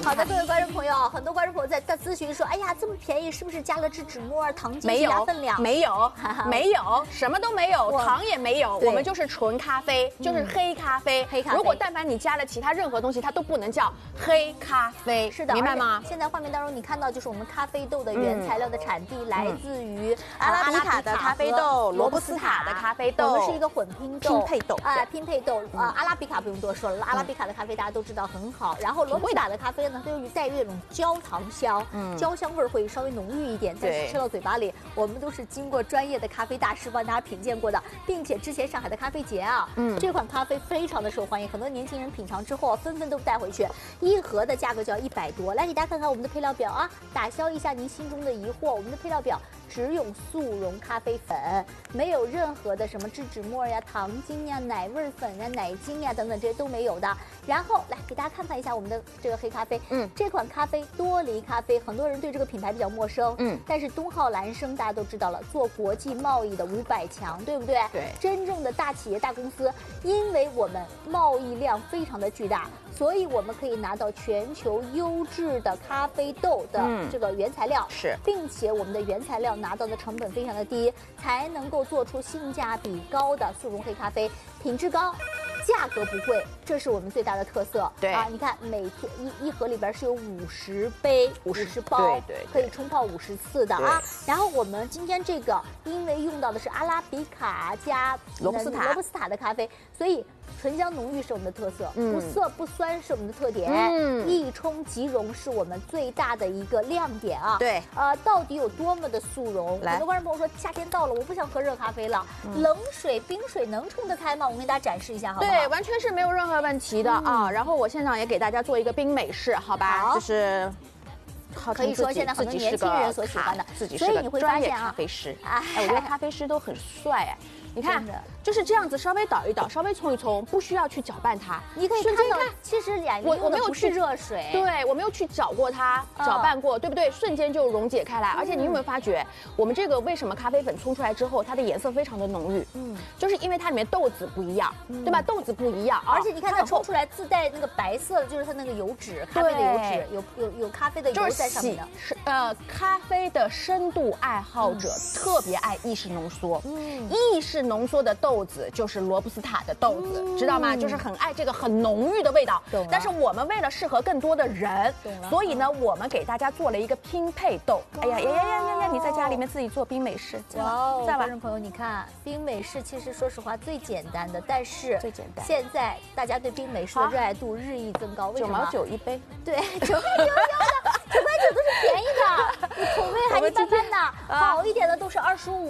好的，各位观众朋友，很多观众朋友在咨询说，哎呀，这么便宜，是不是加了芝末、糖精没有分量？ 没有，没有，什么都没有，糖也没有，我们就是纯咖啡，就是黑咖啡。 黑咖啡。 如果但凡你加了其他任何东西，它都不能叫黑咖啡。 是的， 明白吗？ 现在画面当中你看到就是我们咖啡豆的原材料的产地来自于阿拉比卡的咖啡豆、罗布斯塔的咖啡豆， 我们是一个混拼豆、 拼配豆拼配豆阿拉比卡不用多说了，阿拉比卡的咖啡大家都知道很好。然后罗布斯塔的咖啡呢，它就带有一种焦糖香，焦香味会稍微浓郁一点，但是吃到嘴巴里，我们都是经过专业的咖啡大师帮大家品鉴过的，并且之前上海的咖啡节啊，这款咖啡非常的受欢迎，很多年轻人品尝之后纷纷都带回去，一盒的价格就要100多。来给大家看看我们的配料表啊，打消一下您心中的疑惑，我们的配料表只用速溶咖啡粉，没有任何的什么芝末呀、糖精呀、奶味粉呀、奶精呀等等这些都没有的。然后来给大家看一下我们的这个黑咖啡，这款咖啡多黎咖啡，很多人对这个品牌比较陌生，但是东浩蓝生大家都知道了，做国际贸易的500强，对不对？ 对， 真正的大企业大公司，因为我们贸易量非常的巨大，所以我们可以拿到全球优质的咖啡豆的这个原材料， 是， 并且我们的原材料拿到的成本非常的低，才能够做出性价比高的速溶黑咖啡，品质高。价格不贵，这是我们最大的特色。 对啊， 你看每天一盒里边是有50杯、50包， 对， 可以冲泡50次的啊。然后我们今天这个，因为用到的是阿拉比卡加罗布斯塔的咖啡，所以醇香浓郁是我们的特色，不涩不酸是我们的特点，一冲即溶是我们最大的一个亮点啊。 对， 到底有多么的速溶？很多观众朋友说夏天到了，我不想喝热咖啡了，冷水、冰水能冲得开吗？我们给大家展示一下，好不好？ 对，完全是没有任何问题的啊。然后我现场也给大家做一个冰美式，好吧？就是可以说现在很多年轻人所喜欢的， 所以你会发现咖啡师，我觉得咖啡师都很帅哎。你看，就是这样子，稍微倒一倒，稍微冲一冲，不需要去搅拌它。 你可以看到，其实我没有去热水， 对我没有去搅过它，搅拌过，对不对？瞬间就溶解开来。而且你有没有发觉，我们这个为什么咖啡粉冲出来之后，它的颜色非常的浓郁？就是因为它里面豆子不一样，对吧？豆子不一样， 而且你看它冲出来自带那个白色的，就是它那个油脂，咖啡的油脂，有咖啡的油在上面的。咖啡的深度爱好者特别爱意式浓缩，意式浓缩的豆子就是罗布斯塔的豆子，知道吗？就是很爱这个很浓郁的味道。但是我们为了适合更多的人，所以呢，我们给大家做了一个拼配豆。哎呀，你在家里面自己做冰美式， 哇！观众朋友，你看冰美式其实说实话最简单的，但是现在大家对冰美式的热爱度日益增高。为什么 ？9毛9一杯， 对，9块9都是便宜的，你口味还一般般的，好一点的都是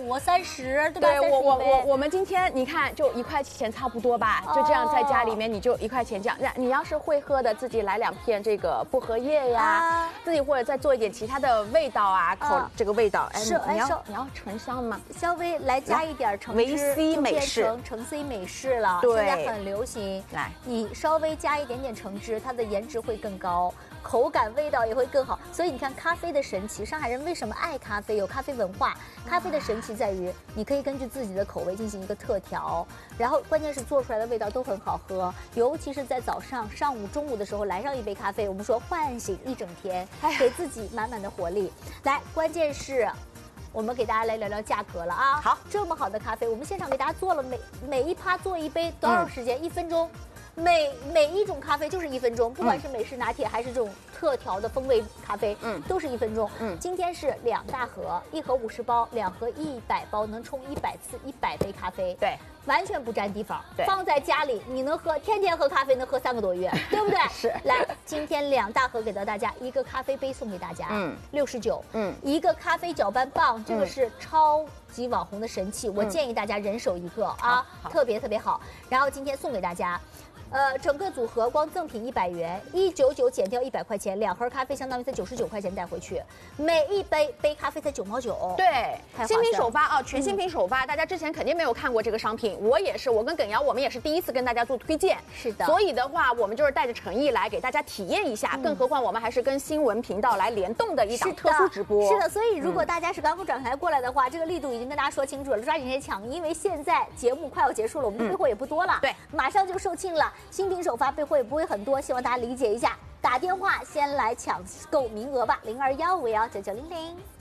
25、30，对吧？ 对，我们今天你看就1块钱差不多吧，就这样在家里面你就1块钱这样。你要是会喝的，自己来2片这个薄荷叶呀，自己或者再做一点其他的味道啊，这个味道。你要醇香吗？ 稍微来加一点橙汁， 维 C 美式， 橙 C 美式了，现在很流行。来，你稍微加一点点橙汁，它的颜值会更高。口感味道也会更好，所以你看咖啡的神奇，上海人为什么爱咖啡？有咖啡文化。咖啡的神奇在于，你可以根据自己的口味进行一个特调，然后关键是做出来的味道都很好喝，尤其是在早上、上午、中午的时候来上一杯咖啡，我们说唤醒一整天，给自己满满的活力。来，关键是。我们给大家来聊聊价格了啊！ 好， 这么好的咖啡，我们现场给大家做了每一趴做一杯多少时间？1分钟。每一种咖啡就是1分钟，不管是美式拿铁还是这种特调的风味咖啡，都是1分钟。今天是2大盒，1盒50包，2盒100包，能冲100次100杯咖啡。对，完全不占地方。对，放在家里你能喝，天天喝咖啡能喝3个多月，对不对？是。来，今天2大盒给到大家，一个咖啡杯送给大家，69，一个咖啡搅拌棒，这个是超级网红的神器，我建议大家人手一个啊，特别特别好。然后今天送给大家。整个组合光赠品100元，199减掉100块钱，2盒咖啡相当于才99块钱带回去，每一杯咖啡才9毛9。 对，新品首发啊，全新品首发，大家之前肯定没有看过这个商品，我也是，我跟耿瑶我们也是第一次跟大家做推荐。 是的， 所以的话，我们就是带着诚意来给大家体验一下，更何况我们还是跟新闻频道来联动的一档特殊直播。 是的，所以如果大家是刚刚转台过来的话，这个力度已经跟大家说清楚了，抓紧时间抢，因为现在节目快要结束了，我们的备货也不多了，对，马上就售罄了。新品首发，备货也不会很多，希望大家理解一下。 打电话先来抢购名额吧，0215199900。